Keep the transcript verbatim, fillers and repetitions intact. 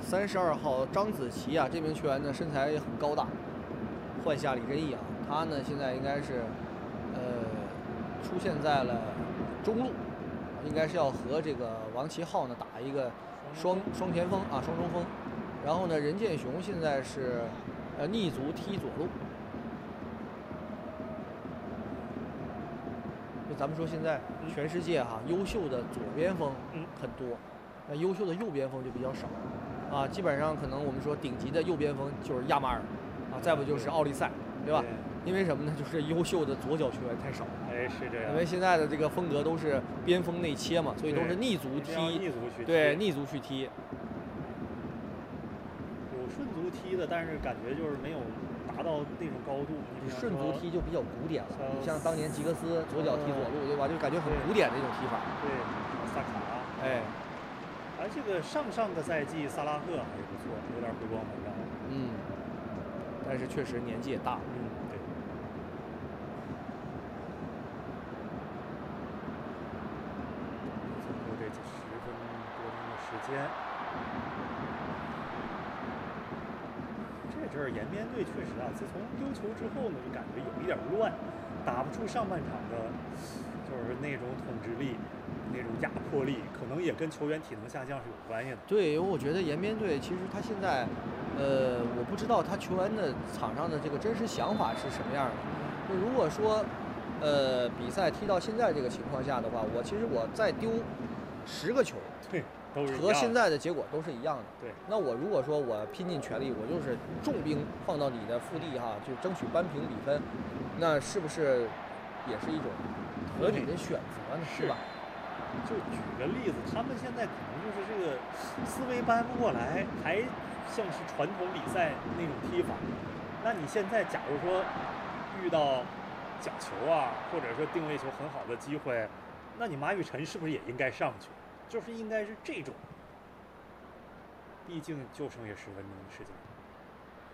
三十二号张子琪啊，这名球员呢身材也很高大，换下李振义啊，他呢现在应该是呃出现在了中路，应该是要和这个王齐浩呢打一个双双前锋啊双中锋，然后呢任建雄现在是呃逆足踢左路。就咱们说现在全世界哈、啊、优秀的左边锋很多，那优秀的右边锋就比较少。啊，基本上可能我们说顶级的右边锋就是亚马尔，啊，再不就是奥利塞，对吧？因为什么呢？就是优秀的左脚球员太少。 哎，是这样。 因为现在的这个风格都是边锋内切嘛，所以都是逆足踢， 逆足去踢。 对，逆足去踢。 有顺足踢的，但是感觉就是没有达到那种高度。 顺足踢就比较古典了，你像当年吉格斯左脚踢左路，对吧？就感觉很古典的一种踢法。 对，萨卡。 哎。 而这个上上个赛季萨拉赫还是不错，有点回光返照。 嗯，但是确实年纪也大。 嗯，对。最后这十分多钟的时间，这阵儿延边队确实啊，自从丢球之后呢，就感觉有一点乱，打不出上半场的，就是那种统治力。那种压迫力可能也跟球员体能下降是有关系的。 对，因为我觉得延边队其实他现在，呃，我不知道他球员的场上的这个真实想法是什么样的。就如果说，呃，比赛踢到现在这个情况下的话，我其实我再丢十个球， 对，都是和现在的结果都是一样的。 对。 那我如果说我拼尽全力，我就是重兵放到你的腹地哈，就争取扳平比分，那是不是也是一种合理的选择呢？ 是吧？ 就举个例子，他们现在可能就是这个思维搬不过来，还像是传统比赛那种踢法。那你现在假如说遇到角球啊，或者说定位球很好的机会，那你马雨辰是不是也应该上去？就是应该是这种，毕竟就剩下十分钟的时间。